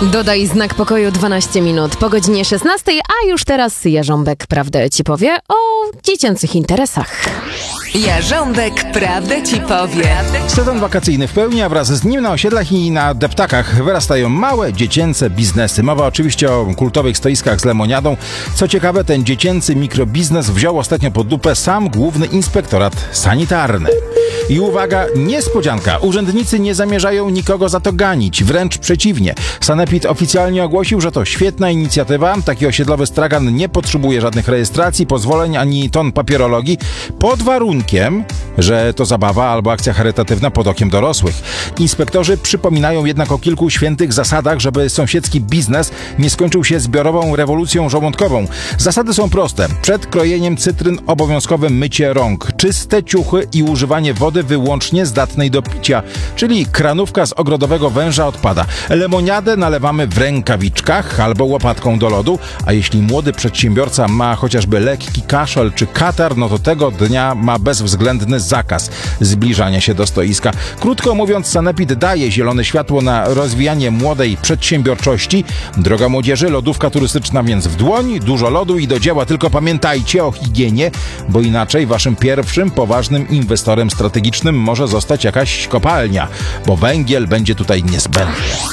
Dodaj znak pokoju 12 minut po godzinie 16, a już teraz Jarząbek prawdę ci powie o dziecięcych interesach. Jarząbek prawdę ci powie. Sezon wakacyjny w pełni, a wraz z nim na osiedlach i na deptakach wyrastają małe, dziecięce biznesy. Mowa oczywiście o kultowych stoiskach z lemoniadą. Co ciekawe, ten dziecięcy mikrobiznes wziął ostatnio pod lupę sam Główny Inspektorat Sanitarny. I uwaga, niespodzianka, urzędnicy nie zamierzają nikogo za to ganić, wręcz przeciwnie. Sanepid oficjalnie ogłosił, że to świetna inicjatywa, taki osiedlowy stragan nie potrzebuje żadnych rejestracji, pozwoleń ani ton papierologii, pod warunkiem, że to zabawa albo akcja charytatywna pod okiem dorosłych. Inspektorzy przypominają jednak o kilku świętych zasadach, żeby sąsiedzki biznes nie skończył się zbiorową rewolucją żołądkową. Zasady są proste. Przed krojeniem cytryn obowiązkowe mycie rąk, czyste ciuchy i używanie wody wyłącznie zdatnej do picia, czyli kranówka z ogrodowego węża odpada. Lemoniadę nalewamy w rękawiczkach albo łopatką do lodu, a jeśli młody przedsiębiorca ma chociażby lekki kaszel czy katar, no to tego dnia ma bezwzględny zakaz zbliżania się do stoiska. Krótko mówiąc, Sanepid daje zielone światło na rozwijanie młodej przedsiębiorczości. Droga młodzieży, lodówka turystyczna więc w dłoń, dużo lodu i do dzieła, tylko pamiętajcie o higienie, bo inaczej waszym pierwszym poważnym inwestorem strategicznym może zostać jakaś kopalnia, bo węgiel będzie tutaj niezbędny.